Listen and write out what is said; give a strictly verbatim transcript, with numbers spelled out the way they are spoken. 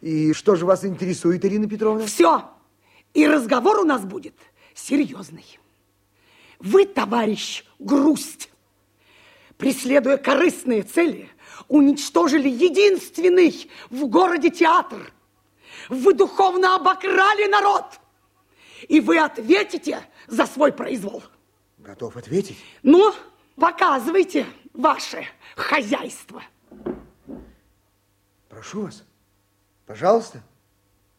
И что же вас интересует, Ирина Петровна? Все. И разговор у нас будет серьезный. Вы, товарищ Грусть, преследуя корыстные цели, уничтожили единственный в городе театр. Вы духовно обокрали народ. И вы ответите за свой произвол. Готов ответить? Ну, показывайте ваше хозяйство. Прошу вас, пожалуйста.